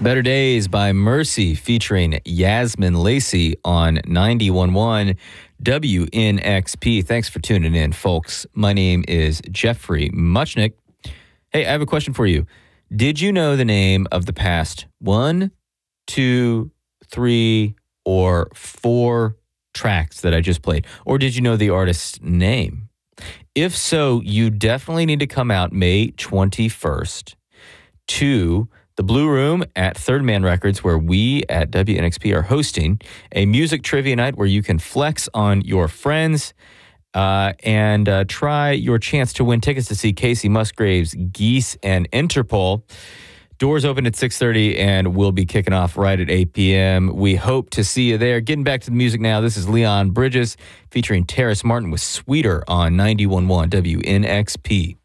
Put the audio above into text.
Better Days by Mercy featuring Yasmin Lacey on 91.1 WNXP. Thanks for tuning in, folks. My name is Jeffrey Muchnick. Hey, I have a question for you. Did you know the name of the past 1, 2, 3, or 4 tracks that I just played? Or did you know the artist's name? If so, you definitely need to come out May 21st to the Blue Room at Third Man Records, where we at WNXP are hosting a music trivia night where you can flex on your friends and try your chance to win tickets to see Casey Musgraves, Geese, and Interpol. Doors open at 6:30 and we'll be kicking off right at 8 p.m. We hope to see you there. Getting back to the music now, this is Leon Bridges featuring Terrace Martin with Sweeter on 91.1 WNXP.